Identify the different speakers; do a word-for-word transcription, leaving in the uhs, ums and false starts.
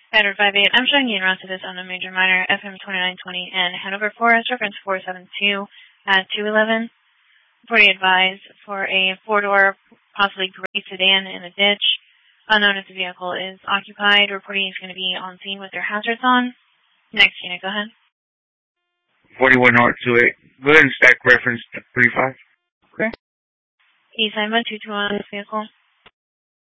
Speaker 1: Edward five eight, I'm showing you around to this on a major minor, F M twenty-nine twenty and Hanover Forest, reference four seven two at two eleven. Reporting advised for a four-door, possibly gray sedan in a ditch. Unknown if the vehicle is occupied. Reporting is going to be on scene with their hazards on. Next unit, go ahead.
Speaker 2: forty-one Heart two eight. Go ahead and stack reference three five.
Speaker 1: Okay. East side one two two on this vehicle.